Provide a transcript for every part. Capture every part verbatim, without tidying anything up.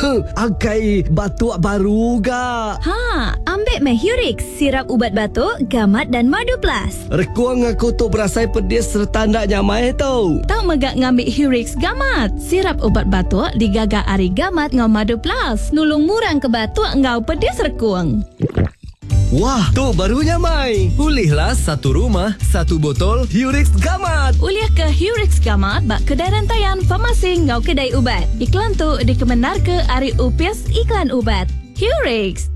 Agai batuk baru ga. Ha, ambil Mahurix, sirap ubat batuk, gamat dan madu plus. Rekuang aku tu berasai pedis serta ndak nyamai tu. Tak megak ngambil Hurix gamat. Sirap ubat batuk digagak ari gamat ngau madu plus. Nulung murang ke batuk ngau pedis rekuang. Wah, tu barunya mai. Pulihlah satu rumah, satu botol Hurix Gamat. Uliah ke Hurix Gamat bak kedai rantaian farmasi ngau kedai ubat. Iklan tu dikemenar ke Ari Upis Iklan Ubat. Hurix.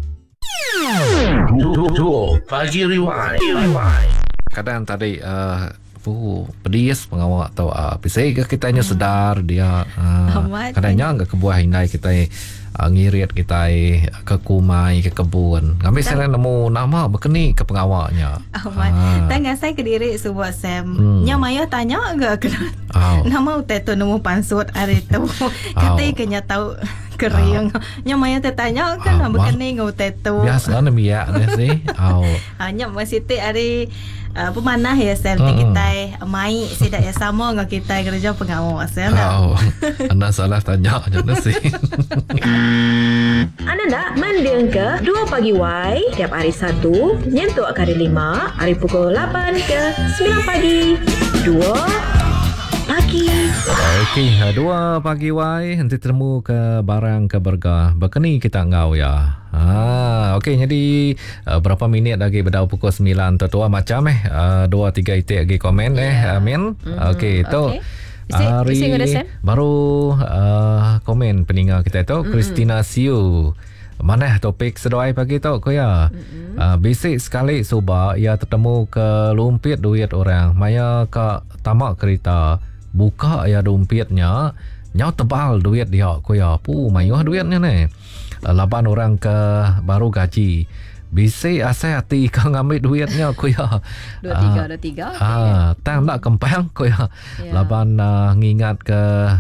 Pagi Rewind. Kadang tadi uh, uh, pedis pengawak atau uh, pisai ke kita hanya sedar dia uh, kadangnya enggak kebuah hindai kita uh, ngirit kita ke kumai ke kebun ngambil saya nemu nama berkeni ke pengawaknya. Ahmad uh. tanya saya ke diri sebuah Sam hmm. nya maya tanya enggak kena oh. nama utai tu nemu pansut hari tu kata oh. kena tahu kering oh. nya maya tanya kan oh. berkeni ngau tetu biasa na biak ni sih oh hanya masih te hari Uh, pemanah ya Sam mm. kita mai sidak ya sama dengan kita kerja pengawas ya. Oh, anda salah tanya aja sih. Anda nak mendeng ke dua pagi Y tiap hari Sabtu nyentuh kali lima hari pukul lapan ke sembilan pagi. Dua pagi. Okey, dua pagi Y nanti temu ke barang ke bergah. Berkeni kita ngau ya. Ah, okey jadi uh, berapa minit lagi berdau pukul sembilan tertua macam eh uh, dua tiga itik lagi komen yeah. eh Amin. Mm-hmm. Okey tu. Okay. Hari baru uh, komen peninggal kita tu mm-hmm. Christina Siu. Mana topik sedoai pagi tu ko ya. Mm-hmm. Uh, basic sekali subak ia tertemu ke lumpit duit orang. Maya ke tamak kereta buka ya dompetnya nyau tebal duit dia ko ya. Pu mayuh duitnya ni. Lapan orang ke baru gaji bisi asai hati kau ngambil duitnya ko ya dua tiga dua tiga ah tang nak kempang ko ya lapan uh, ngingat ke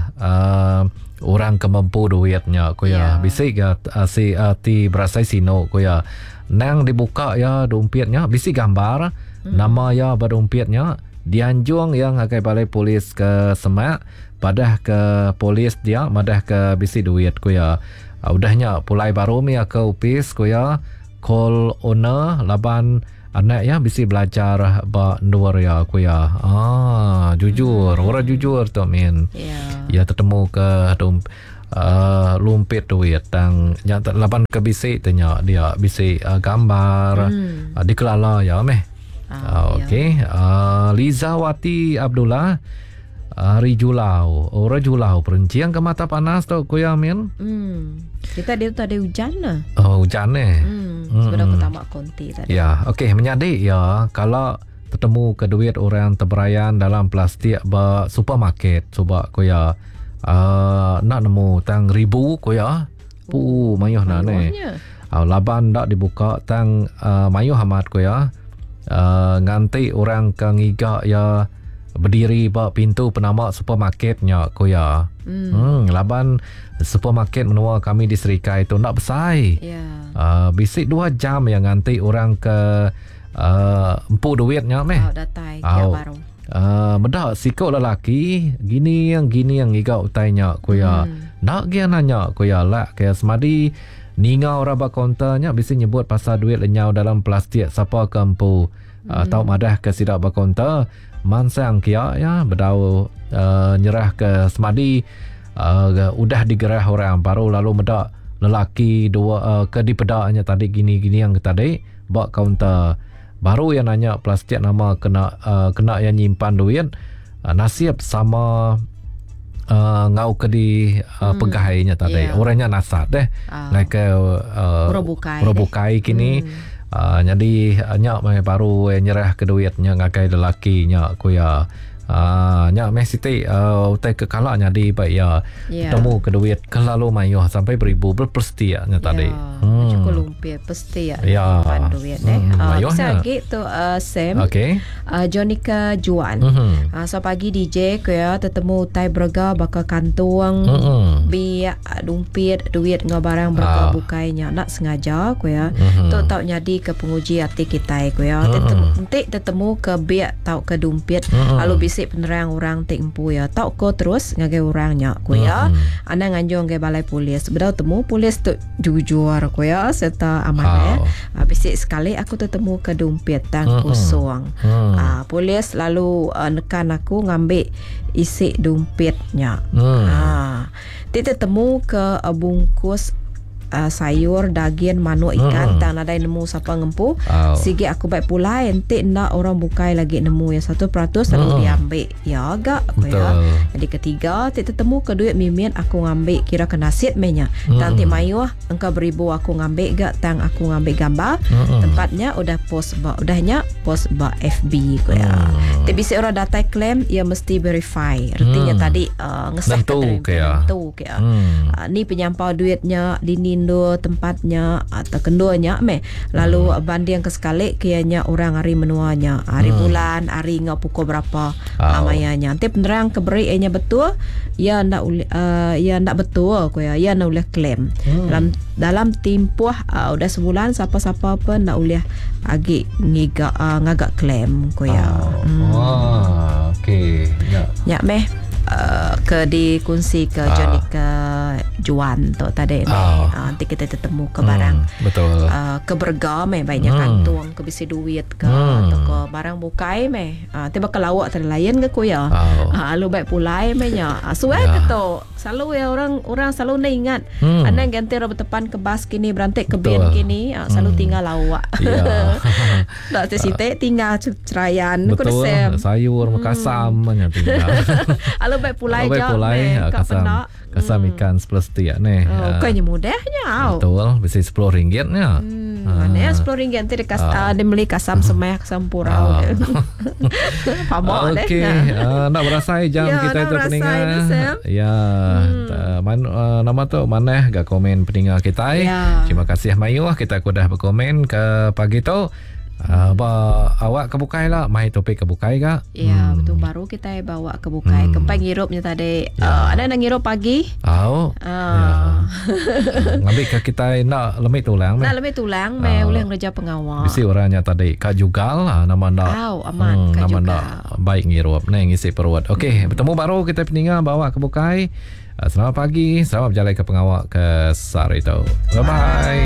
uh, orang kemampu duitnya ko ya bisi ya uh, si hati berasai sino ko ya nang dibuka ya dompetnya bisi gambar hmm. nama ya berdompetnya dianjung yang akai balai polis ke Semak padah ke polis dia madah ke bisi duit ko ya. Uh, udahnya pulai baru mi ke upis ko ya call owner laban anak ya bisi belajar ba nur ya ko ya. Ah jujur hmm. orang jujur tu min. Ya yeah. tertemu ke dom uh, lumpit duit tang yang laban ke bisi tanya dia bisi uh, gambar hmm. uh, dikelala ya meh. Ah, uh, okey ya. uh, Liza Wati Abdullah Hari Julau, orang Julau perencian ke mata panas tu ko ya min. Hmm. Kita dia tu ada hujan lah. Oh hujan eh. Hmm. Sudah aku tamak konti tadi. Ya, okey menyadik ya kalau bertemu ke duit orang terberayan dalam plastik ba supermarket cuba ko ya. Uh, nak nemu tang ribu ko ya. Pu mayuh nak ni. Uh, laban dak dibuka tang uh, mayuh amat ko ya. Uh, nganti orang ke ngigak ya berdiri bak pintu penamak supermarketnya ko ya. Hmm. hmm laban supermarket menua kami di Serikai itu nak besai. Yeah. Uh, bisik dua jam yang nganti orang ke uh, empu duitnya meh. Oh, datai kia baru. Uh, medak sikau lelaki gini yang gini yang ngigau utainya ko ya. Hmm. Nak dia nanya ko ya lah kaya semadi ningau raba konternya bisik nyebut pasal duit lenyau dalam plastik siapa ke empu. Uh, hmm. Tahu madah ke sidak berkonter mansang kia ya berdau uh, nyerah ke semadi uh, udah digerah orang baru lalu medak lelaki dua uh, ke di pedaknya tadi gini-gini yang tadi bak kaunter baru yang nanya plastik nama kena uh, kena yang nyimpan duit uh, nasib sama uh, ngau ke di uh, hmm. pegahainya tadi yeah. orangnya nasat deh uh. ngai ke uh, robukai robukai kini hmm. Uh, jadi nyak mai baru eh, nyerah ke duitnya ngakai lelaki nyak ko ya. Ah uh, nyak mai siti uh, utai ke kala jadi baik ya. Yeah. Temu ke duit kelalu mayuh sampai beribu berpestiaknya tadi. Yeah. Hmm. Aku lumpia pasti ya. Ya. Pan duit eh. Hmm, Uh, mayuh bisa ya. lagi tu uh, Sam. Okey. Uh, Jonica Juan. Mhm. Uh, so pagi D J ko ya tetemu tai berga bakal kantuang. Mhm. Biak dumpit duit ngau barang berka Ah. bukainya nak sengaja ko ya. Mhm. Tu tau nyadi ke penguji hati kita ko ya. Nanti tetemu ke biak tau ke dumpit. Mhm. Lalu bisik penerang orang tik empu ya. Tau ko terus ngagai orangnya ko ya. Mhm. Ana nganjong ke balai polis. Bedau temu polis tu jujur ko ya serta amanah. Oh. Uh, bisik sekali aku tetemu ke dompet tang Mm-mm. kosong. Hmm. Uh, polis lalu uh, nekan aku ngambil isi dompetnya. Hmm. Ah, dia tetemu ke uh, bungkus uh, sayur, daging, manuk, ikan. Mm-mm. Tang nadai nemu siapa ngempu. Oh. Sigi aku baik pula ente nak orang bukai lagi nemu yang satu peratus lalu Mm-mm. diambil. Ya agak aku ya. Betul. Jadi ketiga, tik tetemu ke duit mimin aku ngambil kira kena sit menya. Mm-mm. Tang tik mayuh engkau beribu aku ngambil gak tang aku ngambil gambar. Mm-mm. Tempatnya udah post ba udahnya post ba F B ko ya. Hmm. Tapi bisa orang data klaim ia mesti verify. Artinya Hmm. tadi uh, ngesah Tentu ke ya. Tentu ke ya. Hmm. Uh, ni penyampau duitnya di nindo tempatnya atau kenduanya meh. Lalu hmm. banding ke sekali kianya orang hari menuanya. Hari Hmm. bulan, hari ngau pukul berapa Oh. amayanya. Nanti penerang keberi nya betul, ya ndak uh, ya ndak betul ko ya. Ya nak boleh klaim. Hmm. Dalam dalam tempoh uh, udah sebulan siapa-siapa pun nak boleh agi ngiga uh, ngagak klaim ko ya. Oh. Hmm. Wah, okey. Ya. Ya meh uh, ke dikunci ke Ah. Jonica Juan tu tadi meh. Ah. Uh, nanti kita tetemu ke barang Hmm, betul. uh, ke berga meh banyak Hmm. kantung ke bisi duit ke Hmm. atau ke barang bukai meh. Uh, tiba ke lawak tadi lain ke ko ya. Oh. Ah, lu baik pulai mehnya. Ah, suai Ya. ke tu. Selalu ya orang orang selalu nak ingat. Hmm. Anak ganti orang bertepan ke bas kini berantik ke Betul. bin kini ah, selalu Hmm. tinggal lawak. Ya. Tak sesitik tinggal cerayan. Kau Betul. Sam. Sayur makasam nya tinggal. Alu baik pulai Baik je. pulai meh, ah, kat kasam pendak. kasam Hmm. ikan sepuluh setia ni. Oh, Ah, kayaknya mudahnya. au. betul, bisa sepuluh ringgitnya. Hmm, Ah. mana ya sepuluh ringgit nanti dia, kas, Ah. uh, dia beli kasam semeh kasam purau. Ah. Pamak deh. Okey, uh, nak berasai jam Ya, kita nak itu berasai peningat. ni, Sam. Ya, Hmm. uh, man, uh, nama tu mana gak komen peningat kita. Ya. Terima kasih Mayu, kita sudah berkomen ke pagi tu. Uh, ba, awak kebukai lah, mai topik kebukai gak? Ya, betul baru kita bawa ke bukai. Hmm. Kempai ngirupnya tadi. Ya. Uh, ada nak ngirup pagi. Oh, Ah. ngambil ke kita nak lemik tulang. Nak lebih tulang, meh Ah. boleh kerja pengawal. Bisi orangnya tadi Kak Jugal lah, nama nak. Au, aman, Kak nama Jugal. nak baik ngirup ni ngisi perut. Okey, bertemu baru kita peningat bawa ke bukai. Uh, selamat pagi, selamat berjalan ke pengawal ke Sari tu. Bye bye.